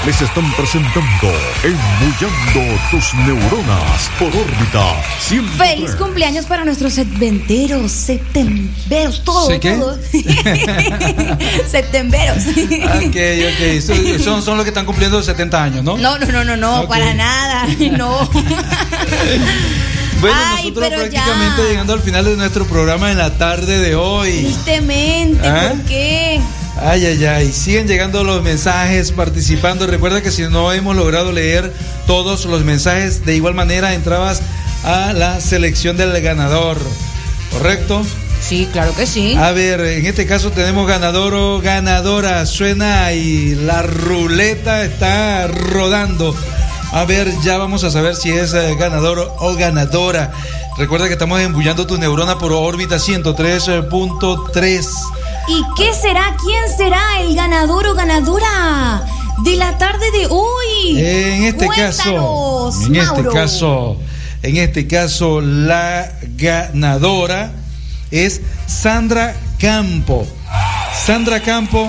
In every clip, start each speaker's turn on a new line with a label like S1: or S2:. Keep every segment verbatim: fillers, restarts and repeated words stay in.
S1: les están presentando Embullando tus neuronas por órbita ciento tres.
S2: Feliz cumpleaños para nuestros septenteros, septemberos, todo,
S3: ¿Sí, qué?
S2: todo. Septemberos.
S3: Ok, ok. Son, son, son los que están cumpliendo setenta años, ¿no?
S2: No, no, no, no, no,
S3: Okay.
S2: para nada, no.
S3: Bueno,
S2: Ay,
S3: nosotros
S2: pero
S3: prácticamente
S2: ya.
S3: llegando al final de nuestro programa en la tarde de hoy.
S2: Tristemente,
S3: ¿Ah?
S2: ¿por qué?
S3: Ay, ay, ay, siguen llegando los mensajes, participando. Recuerda que si no hemos logrado leer todos los mensajes, de igual manera entrabas a la selección del ganador, ¿correcto?
S2: Sí, claro que sí.
S3: A ver, en este caso tenemos ganador o ganadora, suena y la ruleta está rodando. A ver, ya vamos a saber si es eh, ganador o ganadora. Recuerda que estamos embullando tu neurona por órbita ciento tres punto tres.
S2: ¿Y qué será? ¿Quién será el ganador o ganadora de la tarde de hoy?
S3: En este
S2: Cuéntanos,
S3: caso, en
S2: Mauro.
S3: este caso, en este caso, la ganadora es Sandra Campo. Sandra Campo,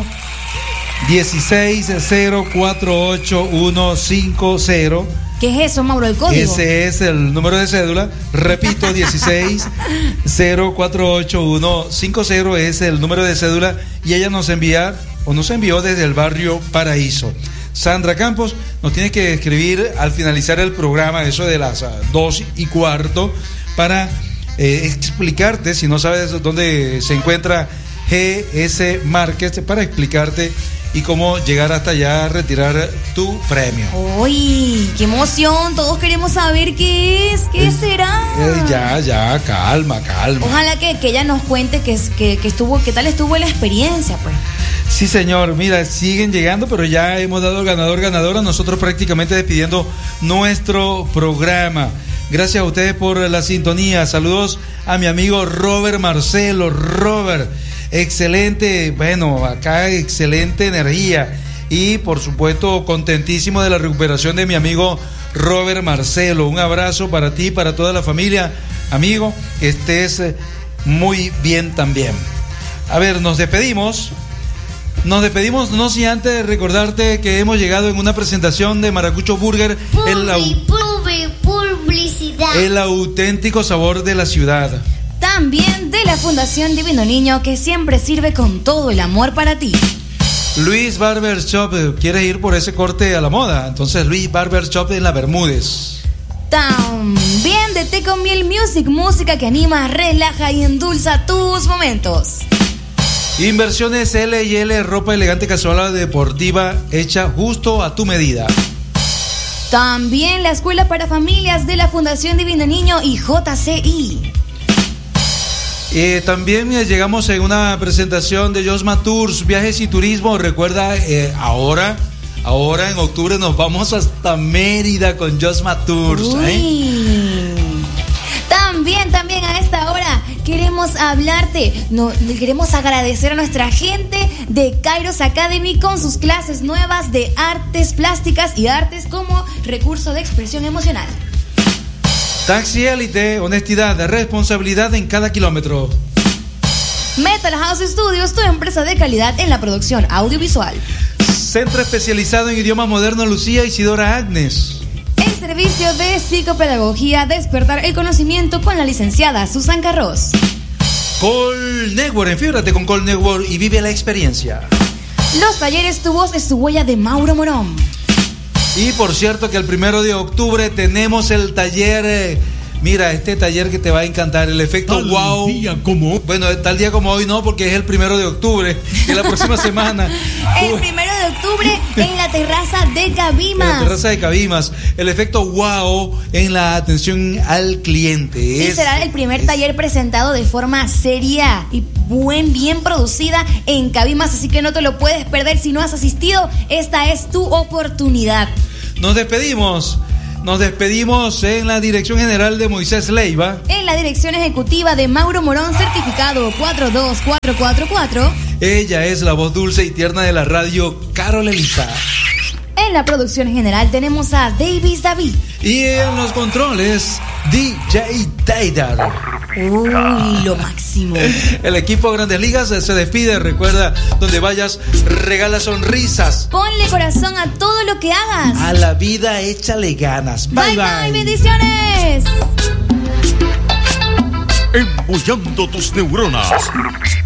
S3: dieciséis cero cuatro ocho uno cinco cero.
S2: ¿Qué es eso, Mauro? ¿El código?
S3: Ese es el número de cédula. Repito, dieciséis cero cuatro ocho uno cinco cero es el número de cédula y ella nos envía o nos envió desde el barrio Paraíso. Sandra Campos nos tiene que escribir al finalizar el programa, eso de las uh, dos y cuarto, para eh, explicarte, si no sabes dónde se encuentra G S Market, para explicarte y cómo llegar hasta allá a retirar tu premio.
S2: ¡Uy! ¡Qué emoción! Todos queremos saber qué es, qué
S3: Eh,
S2: será.
S3: Eh, ya, ya, calma, calma.
S2: Ojalá que, que ella nos cuente que, que, que estuvo, qué tal estuvo la experiencia, pues.
S3: Sí, señor, mira, siguen llegando, pero ya hemos dado ganador, ganadora, nosotros prácticamente despidiendo nuestro programa. Gracias a ustedes por la sintonía. Saludos a mi amigo Robert Marcelo. Robert, excelente, bueno, acá excelente energía. Y por supuesto, contentísimo de la recuperación de mi amigo Robert Marcelo. Un abrazo para ti, para toda la familia. Amigo, que estés muy bien también. A ver, nos despedimos. Nos despedimos, no sin antes recordarte que hemos llegado en una presentación de Maracucho Burger, el, au-
S4: Publi, publicidad.
S3: el auténtico sabor de la ciudad.
S2: También de la Fundación Divino Niño, que siempre sirve con todo el amor para ti.
S3: Luis Barber Shop, ¿quieres ir por ese corte a la moda? Entonces Luis Barber Shop en la Bermúdez.
S2: También de Té con Miel Music, música que anima, relaja y endulza tus momentos.
S3: Inversiones L y L, ropa elegante casual deportiva hecha justo a tu medida.
S2: También la Escuela para Familias de la Fundación Divino Niño y J C I.
S3: Eh, también eh, llegamos en una presentación de Josma Tours, viajes y turismo. Recuerda, eh, ahora, ahora en octubre nos vamos hasta Mérida con Josma Tours. ¿eh?
S2: Uy. También, también a esta hora queremos hablarte, no, queremos agradecer a nuestra gente de Kairos Academy con sus clases nuevas de artes plásticas y artes como recurso de expresión emocional.
S3: Taxi Élite, honestidad, responsabilidad en cada kilómetro.
S2: Metal House Studios, tu empresa de calidad en la producción audiovisual.
S3: Centro especializado en idiomas modernos Lucía Isidora Agnes.
S2: El servicio de psicopedagogía, despertar el conocimiento con la licenciada Susan Carros.
S3: Call Network, enfíbrate con Call Network y vive la experiencia.
S2: Los talleres Tu Voz es tu huella de Mauro Morón.
S3: Y por cierto que el primero de octubre tenemos el taller, eh, mira, este taller que te va a encantar, el efecto
S1: Tal
S3: wow.
S1: día como
S3: Bueno, tal día como hoy no, porque es el primero de octubre, que es la próxima semana.
S2: El primero de octubre en la terraza de Cabimas.
S3: En la terraza de Cabimas, el efecto wow en la atención al cliente.
S2: Y
S3: Es-
S2: será el primer
S3: es-
S2: taller presentado de forma seria y buen, bien producida en Cabimas, así que no te lo puedes perder si no has asistido. Esta es tu oportunidad.
S3: Nos despedimos, nos despedimos en la dirección general de Moisés Leiva.
S2: En la dirección ejecutiva de Mauro Morón, certificado cuatro dos cuatro cuatro cuatro.
S3: Ella es la voz dulce y tierna de la radio, Carol Elisa.
S2: En la producción general tenemos a Davis David.
S3: Y en los controles, D J Taylor.
S2: Uy, lo máximo.
S3: El equipo Grandes Ligas se despide. Recuerda, donde vayas, regala sonrisas.
S2: Ponle corazón a todo lo que hagas.
S3: A la vida échale ganas. Bye, bye.
S2: Bye, bye. Bendiciones.
S1: Embullando tus neuronas.